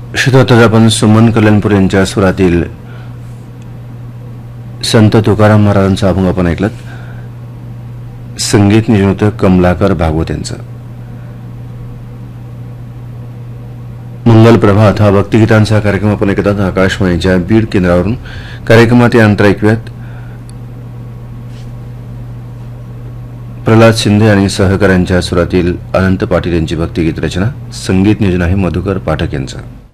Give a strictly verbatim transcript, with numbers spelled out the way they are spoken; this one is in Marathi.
श्रोता आपण सुमन कल्याणपूर यांच्या स्वरातील संत तुकाराम महाराजांचा अभंग आपण ऐकलात. संगीत नियोजन होतं कमलाकर भागवत यांचं. मंगल प्रभात हा भक्तिगीतांचा कार्यक्रम आपण ऐकतात आकाशवाणीच्या बीड केंद्रावरून. कार्यक्रमात या अंतर ऐकूयात प्रल्हाद शिंदे आणि सहकाऱ्यांच्या स्वरातील अनंत पाटील यांची भक्तिगीत रचना. संगीत नियोजन आहे मधुकर पाठक यांचं.